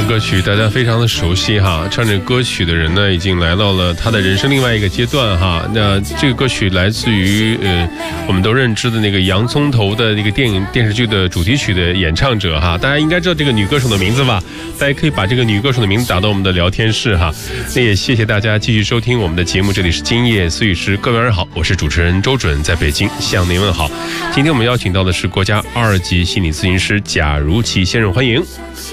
歌曲大家非常的熟悉哈，唱这个歌曲的人呢，已经来到了他的人生另外一个阶段哈。那这个歌曲来自于我们都认知的那个洋葱头的那个电视剧的主题曲的演唱者哈。大家应该知道这个女歌手的名字吧？大家可以把这个女歌手的名字打到我们的聊天室哈。那也谢谢大家继续收听我们的节目，这里是今夜思语时，各位晚上好，我是主持人周准，在北京向您问好。今天我们邀请到的是国家2级心理咨询师贾如琪先生，欢迎。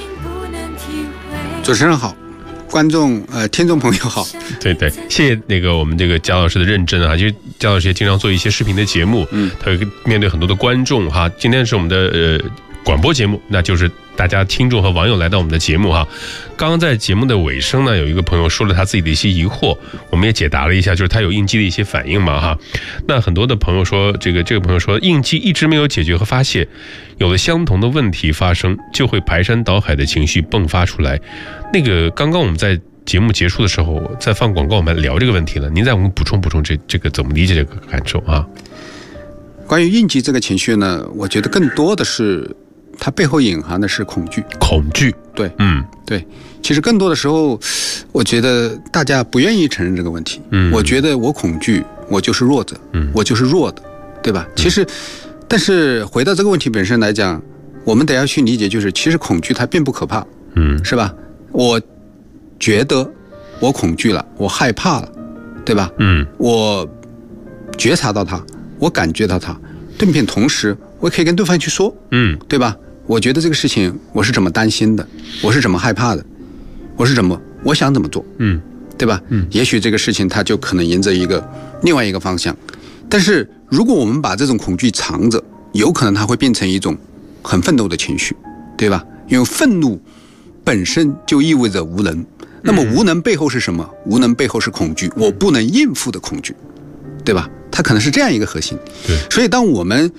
主持人好，听众朋友好。 对，谢谢那个我们这个贾老师的认真啊，其实贾老师也经常做一些视频的节目，他会面对很多的观众哈。今天是我们的广播节目，那就是大家听众和网友来到我们的节目哈。刚刚在节目的尾声呢，有一个朋友说了他自己的一些疑惑，我们也解答了一下，就是他有应激的一些反应嘛哈。那很多的朋友说，这个朋友说应激一直没有解决和发泄，有了相同的问题发生，就会排山倒海的情绪迸发出来。那个刚刚我们在节目结束的时候，在放广告，我们聊这个问题了，您再我们补充这个怎么理解这个感受啊？ 关于应激这个情绪呢，我觉得更多的是它背后隐含的是恐惧。对，对。其实更多的时候，我觉得大家不愿意承认这个问题。我觉得我恐惧，我就是弱者，我就是弱的，对吧？其实，但是回到这个问题本身来讲，我们得要去理解，就是其实恐惧它并不可怕，是吧？我觉得我恐惧了，我害怕了，对吧？我觉察到它，我感觉到它，并同时我可以跟对方去说，对吧？我觉得这个事情我是怎么担心的，我是怎么害怕的，我想怎么做，对吧？也许这个事情它就可能沿着另外一个方向，但是如果我们把这种恐惧藏着，有可能它会变成一种很愤怒的情绪，对吧？因为愤怒本身就意味着无能，那么无能背后是什么？无能背后是恐惧，我不能应付的恐惧，对吧？它可能是这样一个核心。对，所以当我们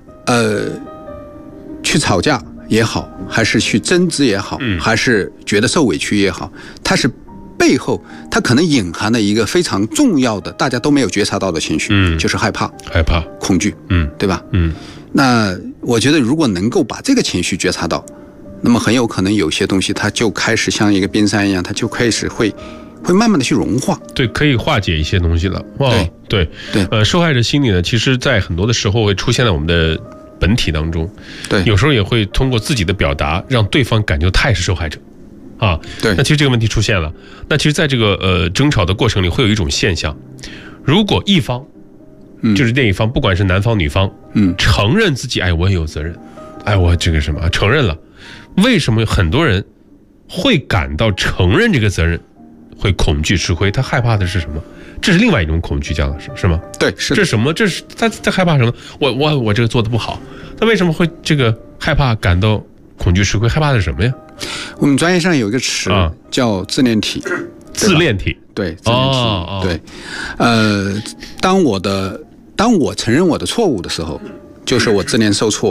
去吵架也好，还是去争执也好，还是觉得受委屈也好，它是背后它可能隐含了一个非常重要的大家都没有觉察到的情绪，就是害怕、恐惧，对吧？那我觉得如果能够把这个情绪觉察到，那么很有可能有些东西它就开始像一个冰山一样，它就开始会慢慢的去融化， 对，可以化解一些东西了。对，受害者心理呢，其实在很多的时候会出现在我们的本体当中，对，有时候也会通过自己的表达让对方感觉他也是受害者啊。对，那其实这个问题出现了，那其实在这个争吵的过程里会有一种现象，如果一方就是另一方，不管是男方女方，承认自己我也有责任，我这个什么承认了，为什么很多人会感到承认这个责任会恐惧吃亏？他害怕的是什么？这是另外一种恐惧，姜老师，是吗？对，是。这是什么？这是他害怕什么？我这个做的不好，他为什么会这个害怕感到恐惧吃亏？害怕的是什么呀？ 我们专业上有一个词叫自恋体。 自恋体， 对，自恋体，对。当我承认我的错误的时候，就是我自恋受挫。